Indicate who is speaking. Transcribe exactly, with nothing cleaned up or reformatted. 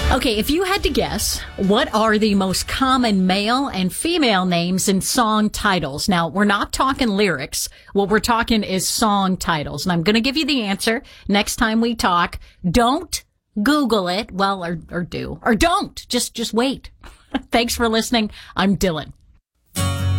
Speaker 1: Okay, if you had to guess, what are the most common male and female names in song titles? Now, we're not talking lyrics. What we're talking is song titles. And I'm going to give you the answer next time we talk. Don't Google it. Well, or, or do. Or don't. Just, just wait. Thanks for listening. I'm Dylan.